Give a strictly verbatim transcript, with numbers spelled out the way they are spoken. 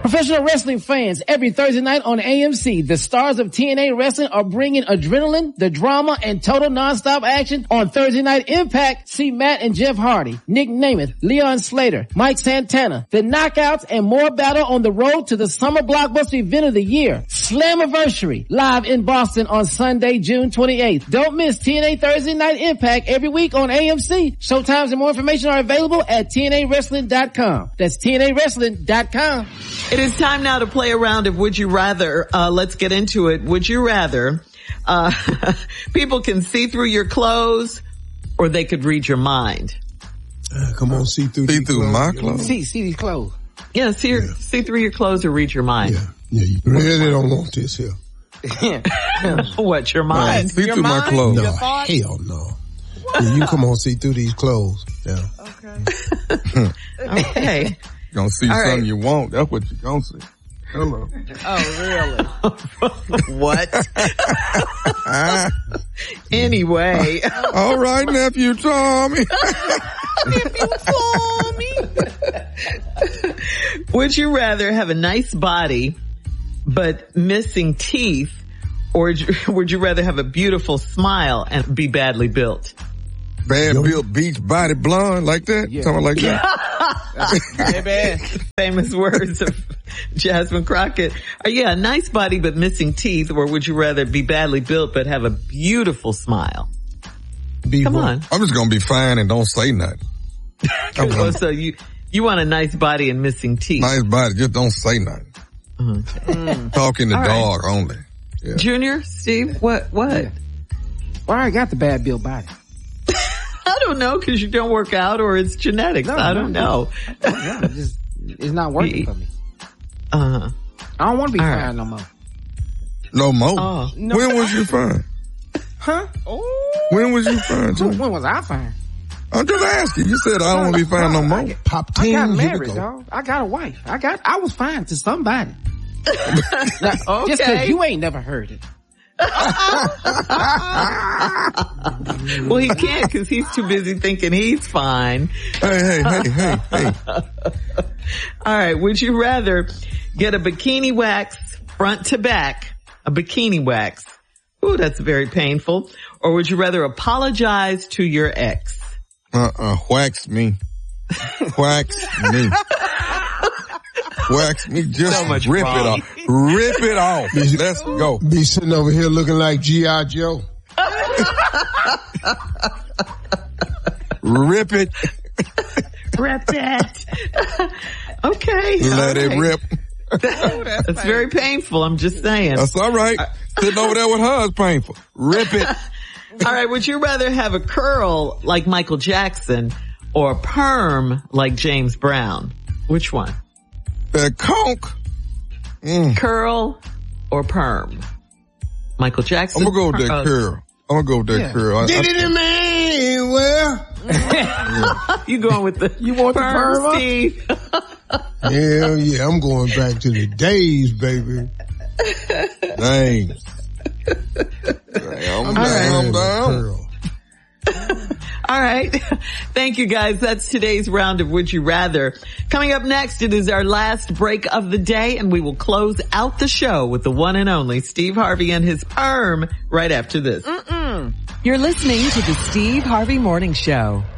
Professional wrestling fans, every Thursday night on A M C, the stars of T N A Wrestling are bringing adrenaline, the drama, and total nonstop action on Thursday Night Impact. See Matt and Jeff Hardy, Nick Namath, Leon Slater, Mike Santana, the Knockouts, and more battle on the road to the summer blockbuster event of the year, Slammiversary, live in Boston on Sunday, June twenty-eighth. Don't miss T N A Thursday Night Impact every week on A M C. Showtimes and more information are available at T N A wrestling dot com. That's T N A wrestling dot com. It is time now to play a round of Would You Rather. Uh, let's get into it. Would you rather, uh, people can see through your clothes or they could read your mind? Uh, come on, see through, see through my clothes. See, see these clothes. Yeah, see, yeah. see through your clothes or read your mind. Yeah, yeah, you really don't want this here. What, your mind? No, see your through mind? my clothes. No, hell no. Yeah, you come on, see through these clothes. Yeah. Okay. Okay. You're gonna see All something right. you want. That's what you're gonna see. Hello. Oh, really? What? Anyway. All right, nephew Tommy. Nephew Tommy. Would you rather have a nice body but missing teeth, or would you, would you rather have a beautiful smile and be badly built? Bad built beach body blonde like that? Yeah. Something like that? Baby. Famous words of Jasmine Crockett. Uh, yeah, a nice body but missing teeth, or would you rather be badly built but have a beautiful smile? Be Come what? on. I'm just gonna be fine and don't say nothing. Oh, so you, you want a nice body and missing teeth. Nice body, just don't say nothing. Okay. Talk in the All dark only. Yeah. Junior, Steve, what, what? Yeah. Well, I already got the bad built body. I don't know, cause you don't work out or it's genetics. No, I don't no, know. No, it's just, it's not working for me. Uh-huh. I don't want to be All fine right. no more. No more. Oh. No. When was you fine? Huh? Oh. When was you fine, too? When, when was I fine? I'm just asking. You said I don't want to be fine no more. Pop I ten, got here we married, go. dog. I got a wife. I got, I was fine to somebody. Now, Okay. Just cause you ain't never heard it. Well, he can't because he's too busy thinking he's fine. Hey, hey, hey, hey, hey. All right. Would you rather get a bikini wax front to back, a bikini wax? Ooh, that's very painful. Or would you rather apologize to your ex? Uh-uh, wax me. Wax me. Wax me. Just So much rip wrong. it off. Rip it off. Let's go. Be sitting over here looking like G I. Joe. Rip it. Rip it. Okay. Let All it right. rip. That's very painful. I'm just saying. That's all right. Sitting over there with her is painful. Rip it. All right. Would you rather have a curl like Michael Jackson or a perm like James Brown? Which one? That conk. Mm. Curl or perm? Michael Jackson? I'm gonna go with that uh, curl. I'm gonna go with that Yeah. curl. I, Did I, it, man? Well, You going with the You want the perm up? Steve? hell yeah, I'm going back to the days, baby. dang. I'm down, I'm down. Curl. All right. Thank you, guys. That's today's round of Would You Rather. Coming up next, it is our last break of the day, and we will close out the show with the one and only Steve Harvey and his perm right after this. You're listening to the Steve Harvey Morning Show.